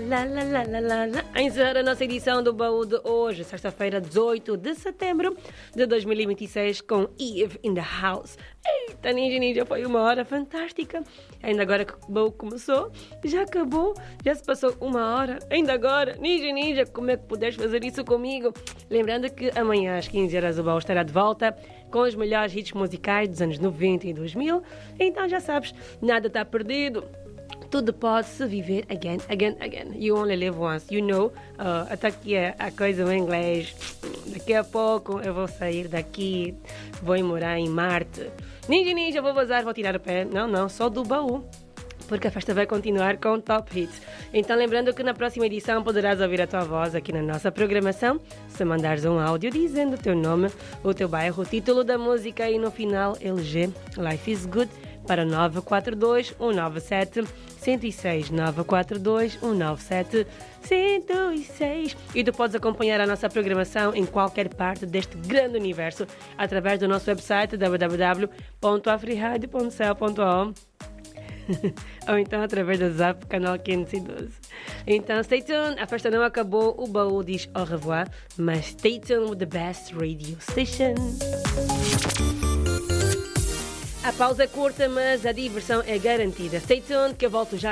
A encerrar a nossa edição do Baú de hoje, sexta-feira, 18 de setembro de 2026, com Eve in the House. Eita, Ninja, foi uma hora fantástica. Ainda agora que o Baú começou, já acabou, já se passou uma hora. Ainda agora, Ninja, como é que puderes fazer isso comigo? Lembrando que amanhã às 15 horas o Baú estará de volta com os melhores hits musicais dos anos 90 e 2000. Então já sabes, nada está perdido. Tudo pode-se viver again. You only live once, you know. Até aqui a coisa em inglês. Daqui a pouco eu vou sair daqui, vou morar em Marte. Ninja, vou vazar, vou tirar o pé. Não, só do baú. Porque a festa vai continuar com Top Hits. Então, lembrando que na próxima edição poderás ouvir a tua voz aqui na nossa programação, se mandares um áudio dizendo o teu nome, o teu bairro, o título da música e no final LG Life is Good para 942-197-106, 942-197-106. E tu podes acompanhar a nossa programação em qualquer parte deste grande universo através do nosso website www.afriradio.cel.com ou então através do Zap, canal 512. Então, stay tuned. A festa não acabou. O baú diz au revoir, mas stay tuned with the best radio station. A pausa é curta, mas a diversão é garantida. Stay tuned que eu volto já.